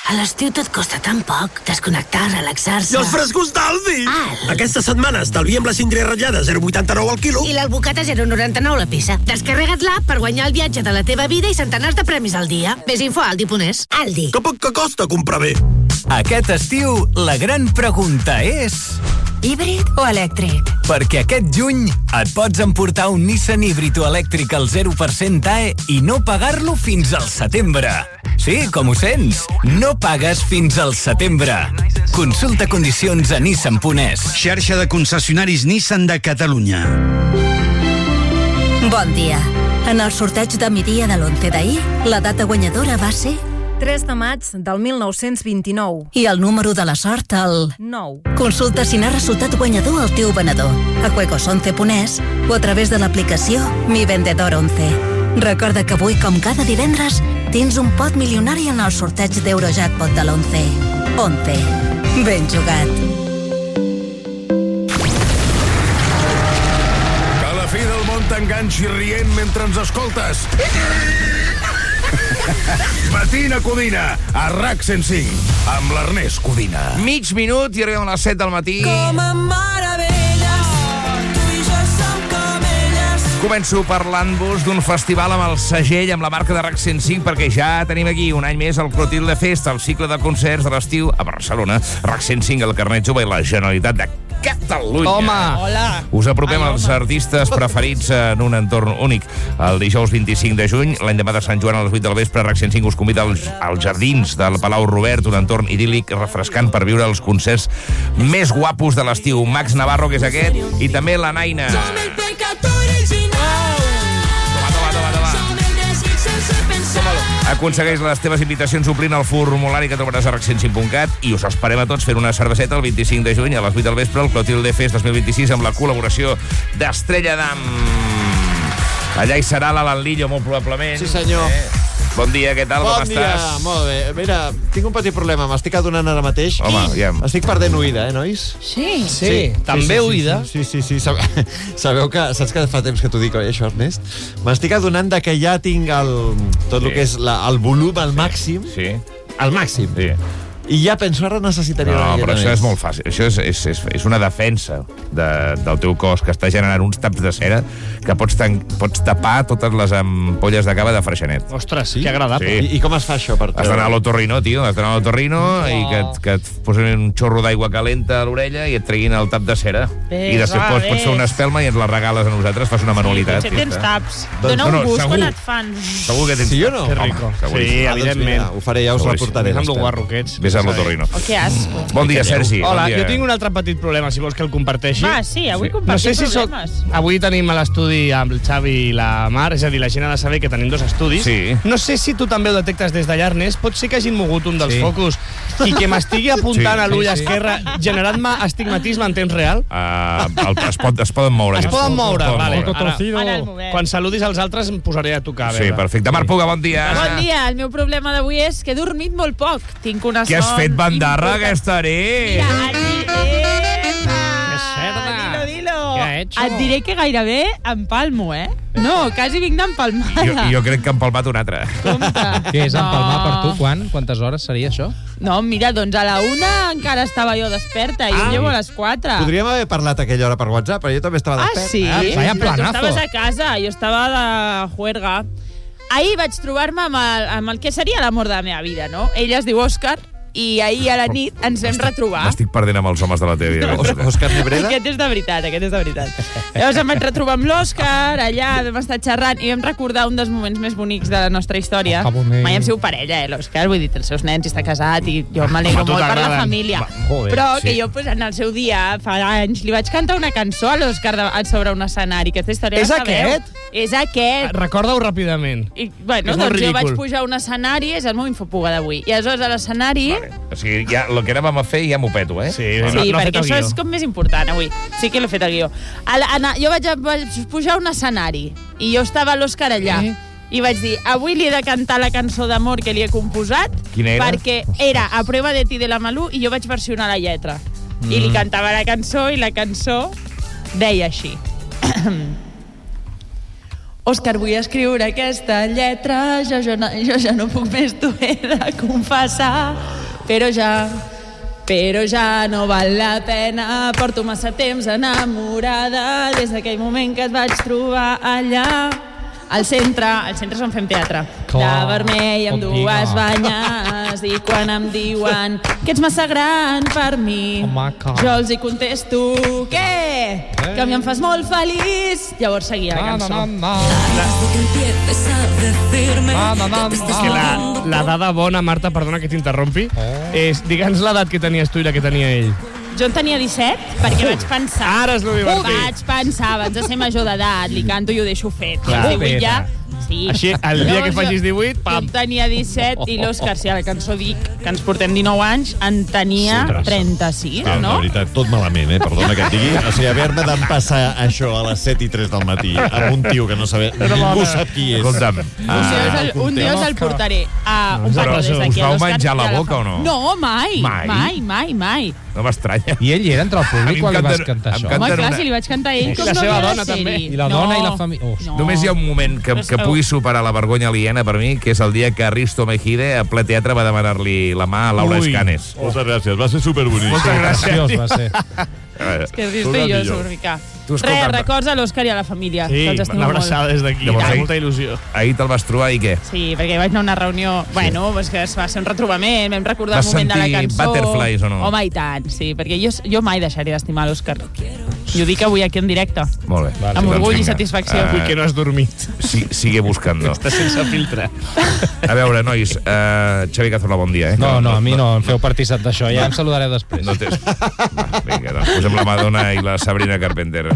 A l'estiu tot costa tan poc. Desconnectar, relaxar-se... I els frescos d'Aldi! Aquesta setmana estalviem la síndria ratllada 0,89 al quilo. I l'albocata 0,99 la peça. Descarrega't l'app per guanyar el viatge de la teva vida i centenars de premis al dia. Més info a Aldi.es. Aldi. Que poc que costa comprar bé. Aquest estiu, la gran pregunta és... híbrid o elèctric? Perquè aquest juny et pots emportar un Nissan híbrid o elèctric al 0% AE i no pagar-lo fins al setembre. Sí, com ho sents, no pagues fins al setembre. Consulta condicions a Nissan.es. Xarxa de concessionaris Nissan de Catalunya. Bon dia. En el sorteig de migdia de l'11 d'ahir, la data guanyadora va ser... 3 de maig del 1929. I el número de la sort, el... 9. Consulta si n'ha resultat guanyador el teu venedor a juegos11.es o a través de l'aplicació Mi Vendedor 11. Recorda que avui, com cada divendres, tens un pot milionari en el sorteig d'Eurojackpot de l'11. 11. Ben jugat. Que la fi del món t'enganxi rient mentre ens escoltes. Matina Codina, a RAC 105, amb l'Ernest Codina. Mig minut i arribem a les 7 del matí. Com a meravelles, tu i jo som com elles. Començo parlant-vos d'un festival amb el segell, amb la marca de RAC 105, perquè ja tenim aquí un any més el Clotilde Fest, el cicle de concerts de l'estiu a Barcelona. RAC 105, el Carnet Jove i la Generalitat de Catalunya. Home! Hola! Us apropem als artistes preferits en un entorn únic. El dijous 25 de juny, l'endemà de Sant Joan a les 8 del vespre, RAC 105 us convida als jardins del Palau Robert, un entorn idíl·lic refrescant per viure els concerts més guapos de l'estiu. Max Navarro, que és aquest, i també la Naina. Som el pecat original. Som el desig sense pensar. Aconsegueix les teves invitacions omplint el formulari que trobaràs a RAC105.cat i us esperem a tots fent una cerveseta el 25 de juny a les 8 del vespre al Clotilde Fest 2026 amb la col·laboració d'Estrella Damm. Allà hi serà l'Alan Lillo, molt probablement. Sí, senyor. Bon dia, què tal? Com estàs? Molt bé. Mira, tinc un petit problema. M'estic adonant ara mateix. Home, ja. Estic perdent oïda, nois? Sí. També oïda? Sí. Sabeu que... Saps que fa temps que t'ho dic, oi, això, Ernest? M'estic adonant de que ja tinc tot el que és el volum al màxim. Sí. Al màxim. Sí. I ja penso, ara necessitaria una No, però miqueta això més. és molt fàcil. Això és una defensa del teu cos que està generant uns taps de cera que pots tapar totes les ampolles de cava de Freixenet. Ostres, sí? Que agradable. Sí. I com es fa això? Per Has d'anar a l'otorrino, tio. Has d'anar a l'otorrino i que et posin un xorro d'aigua calenta a l'orella i et treguin el tap de cera. I després pots fer una espelma i ens la regales a nosaltres. Fas una manualitat. Potser tens taps. Doncs, Dóna un gust segur. quan et fan. Segur que tens Sí o no? taps. Que rico. Home, Sí, evidentment. Ho faré, ja us la portaré. Amb lo guarro que ets. Vés a l'otorrino. Oh, que asco. Bon dia, Sergi. Hola, bon dia. jo tinc un altre petit problema, si vols que el comparteixi. Va, sí, avui Sí. compartim No sé si problemes. Avui tenim a l'estudi amb el Xavi i la Mar, és a dir, la gent ha de saber que tenim dos estudis. Sí. No sé si tu també ho detectes des d'allà, Ernest, pot ser que hagin mogut un dels focus i que m'estigui apuntant Sí. a l'ull esquerre, generant-me astigmatisme en temps real. Es poden moure. Es poden moure, vale. Ara el movem. Quan saludis als altres em posaré a tocar. a Sí, veure. perfecte. Marc Puga, bon dia. Bon dia, el meu problema d'avui és que he dormit molt poc. Tinc una son... Què has fet, bandarra, aquesta nit? Dilo. Què ha hecho? Et diré que gairebé empalmo, No, quasi vinc d'empalmada. Jo crec que ha empalmat un altre. Què és empalmar per tu? Quantes hores seria això? No, mira, doncs a la 1 encara estava jo desperta i jo llevo a les 4. Podríem haver parlat aquella hora per WhatsApp, però jo també estava Ah, despert. sí? vaya Però tu planazo. estaves a casa, jo estava de juerga. Ahir vaig trobar-me amb el que seria l'amor de la meva vida, no? Ell es diu Òscar i ahir a la nit ens vam retrobar. M'estic perdent amb els homes de la teva vida. Òscar Nebreda? Aquest és de veritat. Llavors em vaig retrobar amb l'Òscar, allà vam estar xerrant i vam recordar un dels moments més bonics de la nostra història. Que bonic. Mai hem sigut parella, l'Òscar, vull dir, els seus nens i està casat i jo m'alegro a tu molt per la t'agraden. família. Joder, Però sí. que jo, pues, en el seu dia, fa anys, li vaig cantar una cançó a l'Òscar sobre un escenari. Aquesta història És la sabeu. aquest? És aquest. Recorda-ho ràpidament. I, bueno, És molt doncs jo vaig ridícul. pujar a un escenari, és el meu infopuga d'avui. I aleshores a l'escenari... Vale. O sigui, ja, el que anàvem a fer ja m'ho peto, eh? Sí, Sí, no ha fet perquè el això guió. és com més important avui. Sí que l'he fet el guió. Jo vaig pujar a un escenari i jo estava a l'Òscar allà. I vaig dir, avui li he de cantar la cançó d'amor que li he composat. Quina era? Perquè era A prueba de ti de la Malú i jo vaig versionar la lletra. I li cantava la cançó i la cançó deia així. Òscar, vull escriure aquesta lletra, jo ja no puc més, t'ho he de confessar. però ja no val la pena. Porto massa temps enamorada des d'aquell moment que et vaig trobar allà. Al centre és on fem teatre. De vermell amb dues banyes, i quan em diuen que ets massa gran per mi, jo els hi contesto que mi em fas molt feliç. Llavors seguia la cançó. És que la dada bona, Marta, perdona que t'interrompi, és, digue'ns l'edat que tenies tu i la que tenia ell. Jo en tenia 17, perquè vaig pensar... Ara és lo divertit. Vaig pensar, abans de ser major d'edat, li canto i ho deixo fet. Clar, I 18 ja... Sí. Així, el dia que facis 18, pam. Jo tenia 17 i l'Òscar, si a la cançó dic que ens portem 19 anys, en tenia 36, no? De veritat, tot malament, perdona que et digui. O sigui, haver-me d'empassar això a les 7 i 3 del matí amb un tio que no sabe... Ningú sap qui és. Escolta'm. Un dia us el portaré. Un petó des d'aquí. Us vau menjar la boca o no? No, mai. No m'estranya. I ell era entre el públic quan li vas cantar això? Home, clar, si li vaig cantar a ell com no havia de ser-hi. I la dona i la família... Només hi ha un moment que pugui superar la vergonya aliena per mi, que és el dia que Risto Mejide a ple teatre va demanar-li la mà a Laura Escanes. Moltes gràcies, va ser superbonic. Moltes gràcies. Va ser. És que Risto i jo som rica. Res, records a l'Òscar i a la família. Sí, l'abraçada des d'aquí, amb molta il·lusió. Ahir te'l vas trobar i què? Sí, perquè vaig anar a una reunió... Bueno, és que es va ser un retrobament, vam recordar el moment de la cançó. Vas sentir Butterflies o no? Home, i tant, sí, perquè jo mai deixaré d'estimar l'Òscar. I ho dic avui aquí en directe. Molt bé. Amb orgull i satisfacció. Avui que no has dormit. Sigue buscando. Està sense filtre. A veure, nois, Xavi Cazorla, bon dia. No, a mi no, em feu partícip d'això, ja em saludareu després. No tens... Vinga, doncs posem la Madonna i la Sabrina Carpenter.